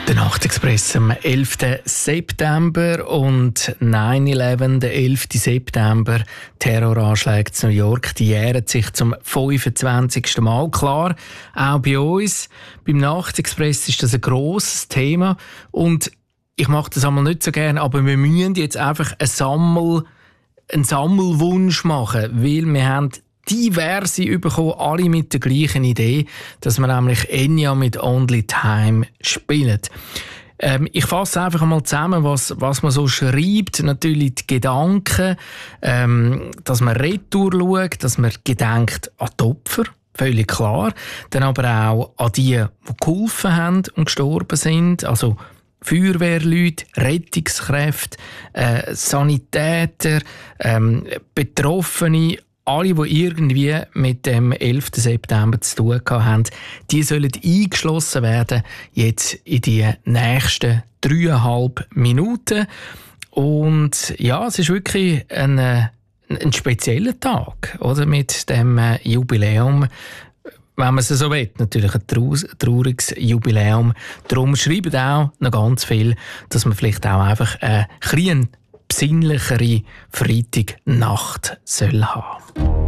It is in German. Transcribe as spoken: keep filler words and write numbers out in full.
Der Nachtexpress am elften September und neun elf, der elften September, Terroranschläge in New York, die jähren sich zum fünfundzwanzigsten Mal. Klar, auch bei uns, beim Nachtexpress ist das ein grosses Thema und ich mache das einmal nicht so gerne, aber wir müssen jetzt einfach einen, Sammel, einen Sammelwunsch machen, weil wir haben diverse bekommen, alle mit der gleichen Idee, dass wir nämlich Enya mit Only Time spielen. Ähm, ich fasse einfach einmal zusammen, was, was man so schreibt. Natürlich die Gedanken, ähm, dass man retour schaut, dass man gedenkt an die Opfer, völlig klar. Dann aber auch an die, die geholfen haben und gestorben sind, also Feuerwehrleute, Rettungskräfte, äh, Sanitäter, ähm, Betroffene, alle, die irgendwie mit dem elften September zu tun haben, die sollen eingeschlossen werden, jetzt in die nächsten dreieinhalb Minuten. Und ja, es ist wirklich ein, ein spezieller Tag, oder? Mit dem Jubiläum, wenn man es so will, natürlich ein trauriges Jubiläum. Darum schreiben auch noch ganz viel, dass man vielleicht auch einfach eine kleine besinnlichere Freitagnacht soll haben.